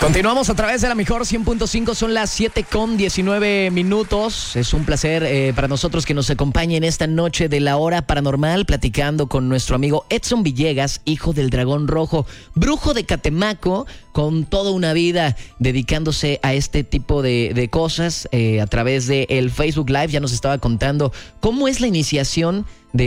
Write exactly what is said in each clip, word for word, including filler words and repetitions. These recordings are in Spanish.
Continuamos a través de la mejor cien punto cinco, son las siete con diecinueve minutos. Es un placer eh, para nosotros que nos acompañen esta noche de la hora paranormal, platicando con nuestro amigo Edson Villegas, hijo del dragón rojo, brujo de Catemaco, con toda una vida dedicándose a este tipo de, de cosas eh, a través de el Facebook Live. Ya nos estaba contando cómo es la iniciación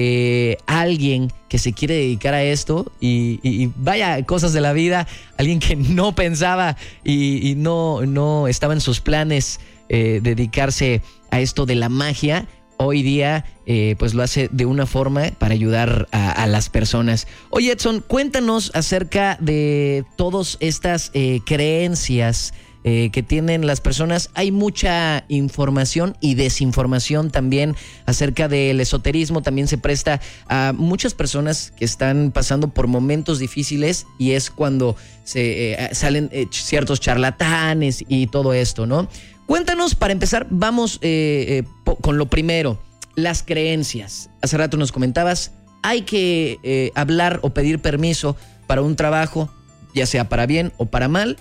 de alguien que se quiere dedicar a esto y, y, y vaya, cosas de la vida, alguien que no pensaba y, y no, no estaba en sus planes eh, dedicarse a esto de la magia. Hoy día eh, pues lo hace de una forma para ayudar a, a las personas. Oye, Edson, cuéntanos acerca de todas estas eh, creencias Eh, que tienen las personas. Hay mucha información y desinformación también acerca del esoterismo. También se presta a muchas personas que están pasando por momentos difíciles y es cuando se eh, salen eh, ciertos charlatanes y todo esto, ¿no? Cuéntanos, para empezar, vamos eh, eh, po- con lo primero, las creencias. Hace rato nos comentabas, hay que eh, hablar o pedir permiso para un trabajo, ya sea para bien o para mal,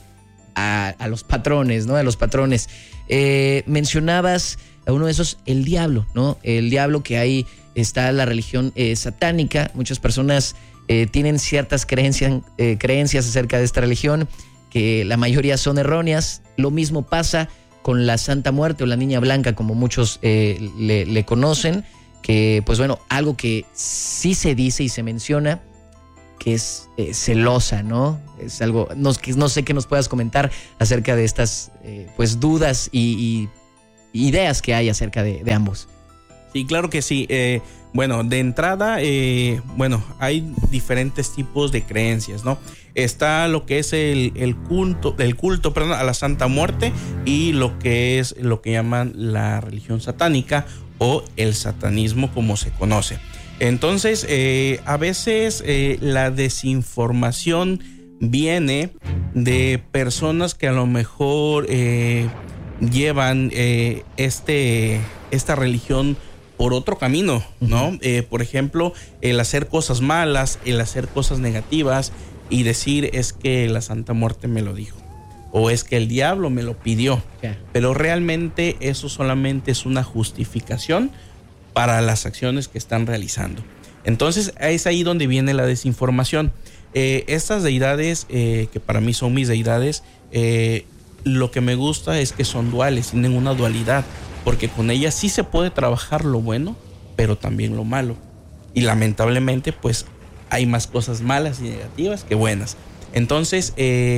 A, a los patrones, ¿no? A los patrones. Eh, mencionabas a uno de esos, el diablo, ¿no? El diablo, que ahí está la religión eh, satánica. Muchas personas eh, tienen ciertas creencias, eh, creencias acerca de esta religión, que la mayoría son erróneas. Lo mismo pasa con la Santa Muerte o la Niña Blanca, como muchos eh, le, le conocen, que pues bueno, algo que sí se dice y se menciona, que es eh, celosa, ¿no? Es algo, no, no sé qué nos puedas comentar acerca de estas eh, pues dudas y, y ideas que hay acerca de, de ambos. Sí, claro que sí. Eh, bueno, de entrada, eh, bueno, hay diferentes tipos de creencias, ¿no? Está lo que es el, el culto, el culto, perdón, a la Santa Muerte, y lo que es lo que llaman la religión satánica o el satanismo, como se conoce. Entonces, eh, a veces eh, la desinformación viene de personas que a lo mejor eh, llevan eh, este, esta religión por otro camino, ¿no? Uh-huh. Eh, por ejemplo, el hacer cosas malas, el hacer cosas negativas y decir es que la Santa Muerte me lo dijo o es que el diablo me lo pidió. Yeah. Pero realmente eso solamente es una justificación para las acciones que están realizando. Entonces es ahí donde viene la desinformación. Eh, estas deidades, eh, que para mí son mis deidades, eh, lo que me gusta es que son duales, tienen una dualidad, porque con ellas sí se puede trabajar lo bueno, pero también lo malo. Y lamentablemente, pues hay más cosas malas y negativas que buenas. Entonces, eh,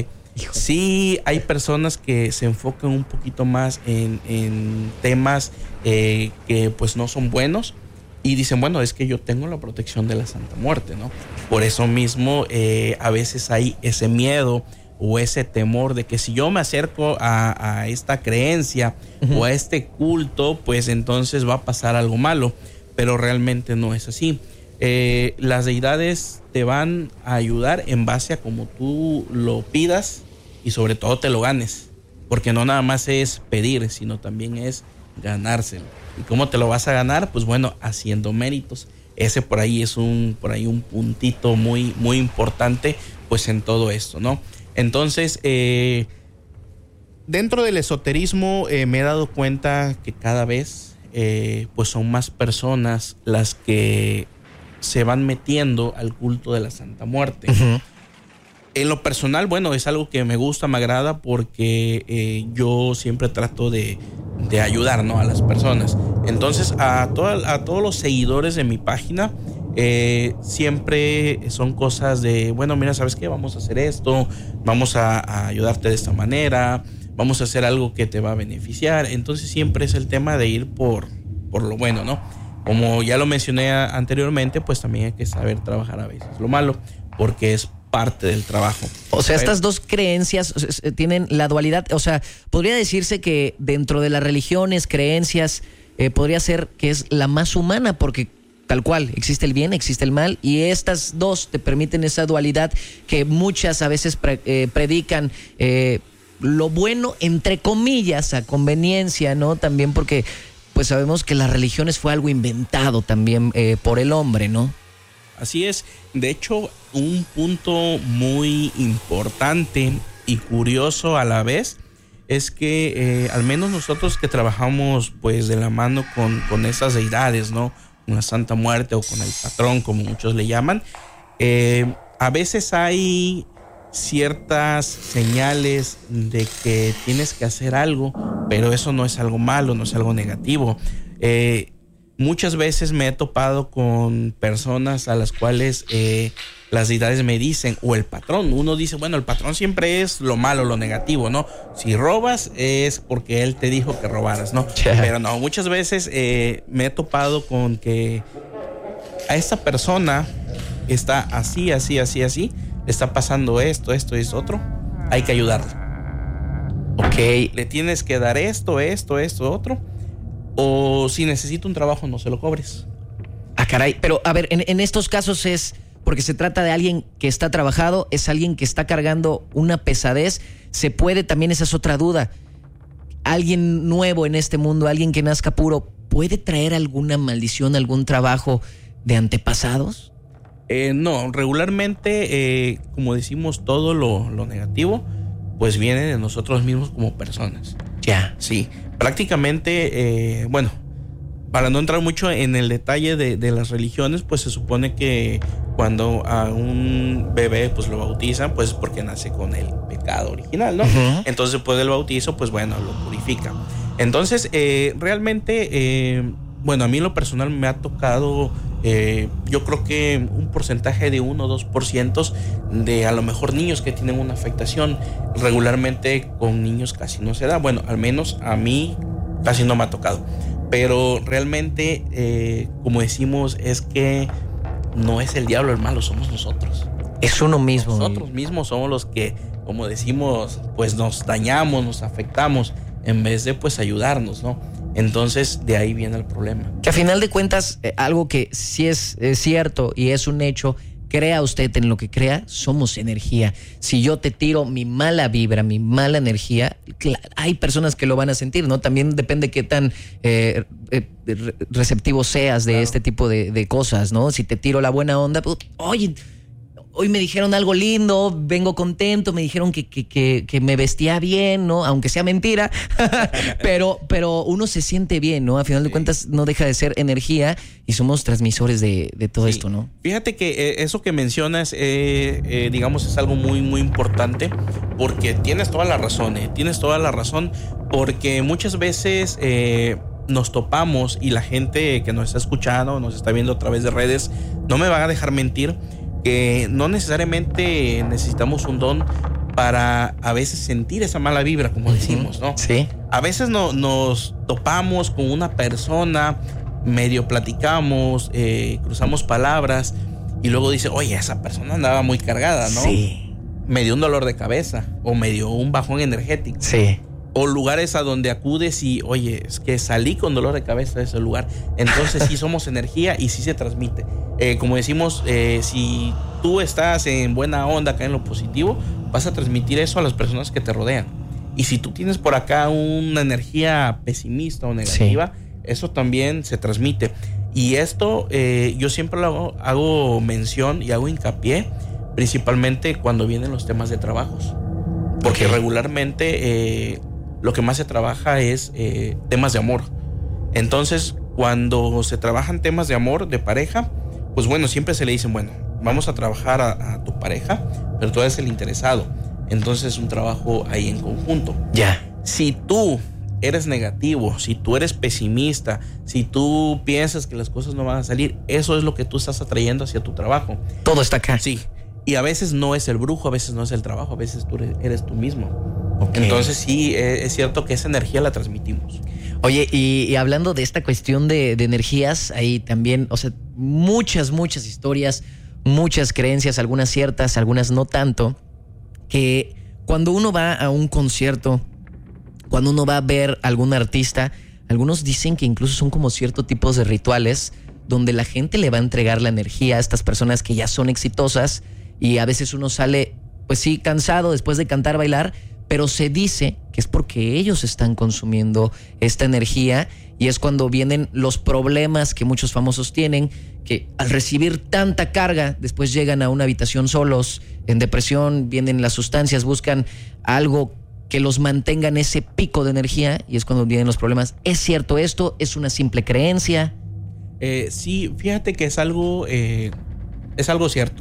sí hay personas que se enfocan un poquito más en, en temas eh, que pues no son buenos y dicen, bueno, es que yo tengo la protección de la Santa Muerte, ¿no? Por eso mismo eh, a veces hay ese miedo o ese temor de que si yo me acerco a, a esta creencia uh-huh. o a este culto, pues entonces va a pasar algo malo, pero realmente no es así. Eh, las deidades te van a ayudar en base a como tú lo pidas y sobre todo te lo ganes, porque no nada más es pedir, sino también es ganárselo. ¿Y cómo te lo vas a ganar? Pues bueno, haciendo méritos. Ese por ahí es un por ahí un puntito muy muy importante pues en todo esto, ¿no? Entonces, eh, dentro del esoterismo eh, me he dado cuenta que cada vez eh, pues son más personas las que se van metiendo al culto de la Santa Muerte. Uh-huh. En lo personal, bueno, es algo que me gusta, me agrada, porque eh, yo siempre trato de, de ayudar, ¿no?, a las personas. Entonces, a, toda, a todos los seguidores de mi página, eh, siempre son cosas de, bueno, mira, ¿sabes qué? Vamos a hacer esto, vamos a, a ayudarte de esta manera, vamos a hacer algo que te va a beneficiar. Entonces, siempre es el tema de ir por, por lo bueno, ¿no? Como ya lo mencioné anteriormente, pues también hay que saber trabajar a veces lo malo, porque es parte del trabajo. O sea, estas dos creencias tienen la dualidad. O sea, podría decirse que dentro de las religiones, creencias, eh, podría ser que es la más humana, porque tal cual, existe el bien, existe el mal, y estas dos te permiten esa dualidad que muchas a veces pre, eh, predican eh, lo bueno, entre comillas, a conveniencia, ¿no? También porque pues sabemos que las religiones fue algo inventado también eh, por el hombre, ¿no? Así es. De hecho, un punto muy importante y curioso a la vez es que eh, al menos nosotros que trabajamos pues de la mano con, con esas deidades, ¿no? Con la Santa Muerte o con el patrón, como muchos le llaman, eh, a veces hay ciertas señales de que tienes que hacer algo, pero eso no es algo malo, no es algo negativo. Eh, muchas veces me he topado con personas a las cuales eh, las deidades me dicen, o el patrón, uno dice, bueno, el patrón siempre es lo malo, lo negativo, ¿no? Si robas es porque él te dijo que robaras, ¿no? Yeah. Pero no, muchas veces eh, me he topado con que a esta persona está así, así, así, así, está pasando esto, esto y esto otro, hay que ayudarle. Ok, le tienes que dar esto, esto, esto, otro, o si necesita un trabajo no se lo cobres. Ah, caray, pero a ver, en, en estos casos es porque se trata de alguien que está trabajado, es alguien que está cargando una pesadez, se puede también, esa es otra duda, alguien nuevo en este mundo, alguien que nazca puro, ¿puede traer alguna maldición, algún trabajo de antepasados? Eh, no, regularmente, eh, como decimos, todo lo, lo negativo, pues viene de nosotros mismos como personas. Ya. Sí, prácticamente, eh, bueno, para no entrar mucho en el detalle de, de las religiones, pues se supone que cuando a un bebé pues lo bautizan, pues es porque nace con el pecado original, ¿no? Uh-huh. Entonces después del bautizo, pues bueno, lo purifica. Entonces, eh, realmente, eh, bueno, a mí en lo personal me ha tocado... Eh, yo creo que un porcentaje de uno o dos por ciento de a lo mejor niños que tienen una afectación. Regularmente con niños casi no se da. Bueno, al menos a mí casi no me ha tocado. Pero realmente, eh, como decimos, es que no es el diablo el malo, somos nosotros. Es uno mismo. Nosotros mismos somos los que, como decimos, pues nos dañamos, nos afectamos, en vez de pues ayudarnos, ¿no? Entonces, de ahí viene el problema. Que a final de cuentas, eh, algo que sí es, es cierto y es un hecho, crea usted en lo que crea, somos energía. Si yo te tiro mi mala vibra, mi mala energía, hay personas que lo van a sentir, ¿no? También depende qué tan eh, eh, receptivo seas de claro. este tipo de, de cosas, ¿no? Si te tiro la buena onda, pues, oye... Hoy me dijeron algo lindo, vengo contento, me dijeron que, que, que, que me vestía bien, ¿no? Aunque sea mentira, pero, pero uno se siente bien, ¿no? A final de sí. cuentas no deja de ser energía y somos transmisores de, de todo sí. esto, ¿no? Fíjate que eh, eso que mencionas, eh, eh, digamos, es algo muy, muy importante porque tienes toda la razón, ¿eh? Tienes toda la razón porque muchas veces... Eh, nos topamos y la gente que nos está escuchando, nos está viendo a través de redes, no me va a dejar mentir que no necesariamente necesitamos un don para a veces sentir esa mala vibra, como decimos, ¿no? Sí. A veces no, nos topamos con una persona, medio platicamos, eh, cruzamos palabras y luego dice, oye, esa persona andaba muy cargada, ¿no? Sí. Me dio un dolor de cabeza o me dio un bajón energético. Sí. O lugares a donde acudes y, oye, es que salí con dolor de cabeza de ese lugar. Entonces sí somos energía y sí se transmite. Eh, como decimos, eh, si tú estás en buena onda acá en lo positivo, vas a transmitir eso a las personas que te rodean. Y si tú tienes por acá una energía pesimista o negativa, sí. eso también se transmite. Y esto eh, yo siempre lo hago, hago mención y hago hincapié, principalmente cuando vienen los temas de trabajos. Porque okay. regularmente... Eh, lo que más se trabaja es eh, temas de amor. Entonces, cuando se trabajan temas de amor, de pareja, pues bueno, siempre se le dicen, bueno, vamos a trabajar a, a tu pareja, pero tú eres el interesado. Entonces, es un trabajo ahí en conjunto. Ya. Si tú eres negativo, si tú eres pesimista, si tú piensas que las cosas no van a salir, eso es lo que tú estás atrayendo hacia tu trabajo. Todo está acá. Sí. Y a veces no es el brujo, a veces no es el trabajo, a veces tú eres tú mismo. Okay. Entonces sí, es cierto que esa energía la transmitimos. Oye, y, y hablando de esta cuestión de, de energías, hay también, o sea, muchas, muchas historias, muchas creencias, algunas ciertas, algunas no tanto, que cuando uno va a un concierto, cuando uno va a ver a algún artista, algunos dicen que incluso son como ciertos tipos de rituales donde la gente le va a entregar la energía a estas personas que ya son exitosas y a veces uno sale, pues sí, cansado después de cantar, bailar, pero se dice que es porque ellos están consumiendo esta energía y es cuando vienen los problemas que muchos famosos tienen, que al recibir tanta carga, después llegan a una habitación solos, en depresión, vienen las sustancias, buscan algo que los mantenga en ese pico de energía y es cuando vienen los problemas. ¿Es cierto esto? ¿Es una simple creencia? Eh, sí, fíjate que es algo, eh, es algo cierto.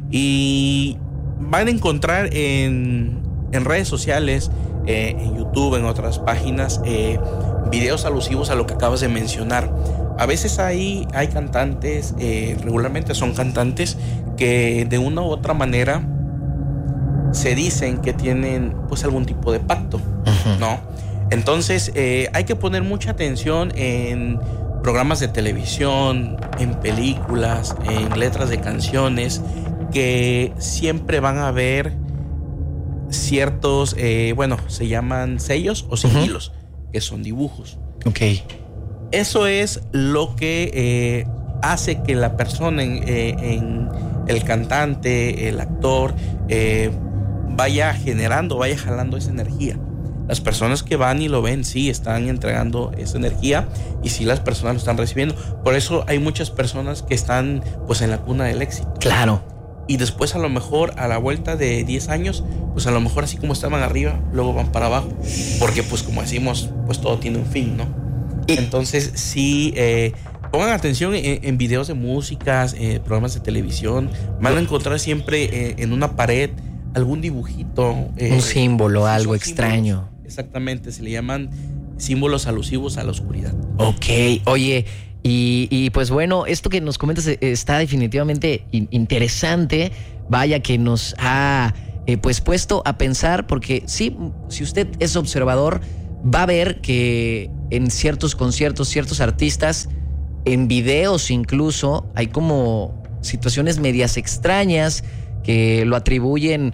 Y van a encontrar en, en redes sociales, eh, en YouTube, en otras páginas, eh, videos alusivos a lo que acabas de mencionar. A veces hay, hay cantantes, eh, regularmente son cantantes que de una u otra manera se dicen que tienen pues algún tipo de pacto, uh-huh. ¿no? Entonces eh, hay que poner mucha atención en programas de televisión, en películas, en letras de canciones, que siempre van a haber ciertos, eh, bueno, se llaman sellos o sigilos, uh-huh. que son dibujos. Ok. Eso es lo que eh, hace que la persona, en, eh, en el cantante, el actor, eh, vaya generando, vaya jalando esa energía. Las personas que van y lo ven, sí, están entregando esa energía y sí, las personas lo están recibiendo. Por eso hay muchas personas que están pues en la cuna del éxito. Claro. Y después a lo mejor a la vuelta de diez años, pues a lo mejor así como estaban arriba, luego van para abajo. Porque pues como decimos, pues todo tiene un fin, ¿no? Entonces sí, eh, pongan atención en, en videos de músicas, eh, programas de televisión. Van a encontrar siempre eh, en una pared algún dibujito. Eh, un símbolo, sí, algo extraño. Símbolos, exactamente, se le llaman símbolos alusivos a la oscuridad. Ok, oye, y, y pues bueno, esto que nos comentas está definitivamente interesante. Vaya que nos ha eh, pues puesto a pensar, porque sí, si usted es observador, va a ver que en ciertos conciertos, ciertos artistas, en videos incluso, hay como situaciones medias extrañas que lo atribuyen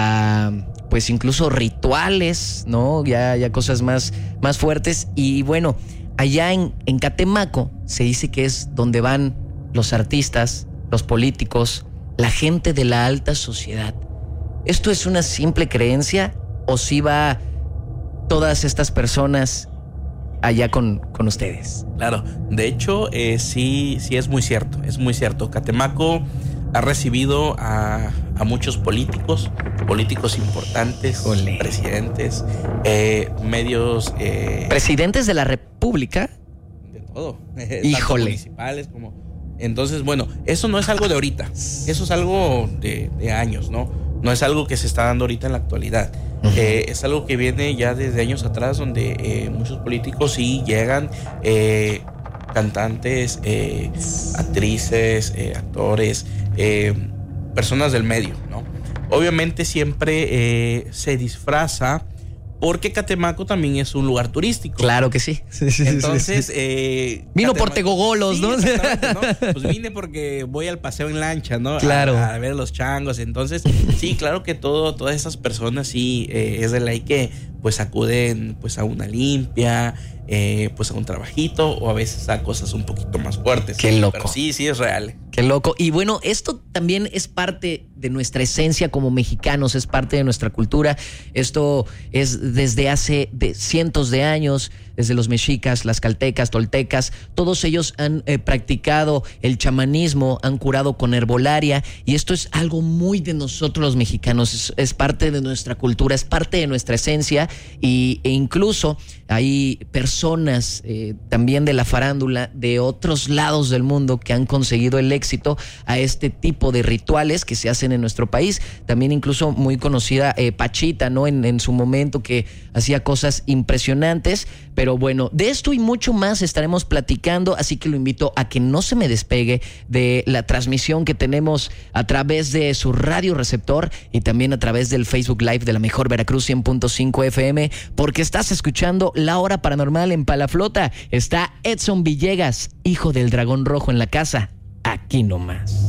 a, pues incluso rituales, ¿no? Ya, ya cosas más, más fuertes. Y bueno, allá en, en Catemaco se dice que es donde van los artistas, los políticos, la gente de la alta sociedad. ¿Esto es una simple creencia o sí va todas estas personas allá con, con ustedes? Claro, de hecho, eh, sí, sí es muy cierto, es muy cierto. Catemaco ha recibido a, a muchos políticos, políticos importantes, Olé. presidentes, eh, medios... Eh, ¿Presidentes de la República? De todo. Híjole. Tanto municipales como... Entonces, bueno, eso no es algo de ahorita, eso es algo de, de años, ¿no? No es algo que se está dando ahorita en la actualidad. Uh-huh. Eh, es algo que viene ya desde años atrás, donde eh, muchos políticos sí llegan, eh, cantantes, eh, actrices, eh, actores, eh, personas del medio, ¿no? Obviamente siempre eh, se disfraza, porque Catemaco también es un lugar turístico. Claro que sí. sí, sí Entonces, sí. Eh, vino Catemaco, por Tegogolos, sí, ¿no? ¿no? Pues vine porque voy al paseo en lancha, ¿no? Claro. A, a ver los changos. Entonces, sí, claro que todo, todas esas personas sí eh, es de ley que pues acuden pues a una limpia, eh, pues a un trabajito o a veces a cosas un poquito más fuertes. Qué loco. Pero sí, sí es real. Qué loco. Y bueno, esto también es parte de nuestra esencia como mexicanos, es parte de nuestra cultura. Esto es desde hace de cientos de años, desde los mexicas, las caltecas, toltecas. Todos ellos han eh, practicado el chamanismo, han curado con herbolaria y esto es algo muy de nosotros los mexicanos. Es, es parte de nuestra cultura, es parte de nuestra esencia y, e incluso hay personas eh, también de la farándula de otros lados del mundo que han conseguido el éxito a este tipo de rituales que se hacen en nuestro país. También incluso muy conocida eh, Pachita, ¿no? En, en su momento, que hacía cosas impresionantes. Pero bueno, de esto y mucho más estaremos platicando, así que lo invito a que no se me despegue de la transmisión que tenemos a través de su radio receptor y también a través del Facebook Live de la Mejor Veracruz cien punto cinco F M, porque estás escuchando La Hora Paranormal en Palaflota. Está Edson Villegas, hijo del dragón rojo, en la casa. Aquí nomás.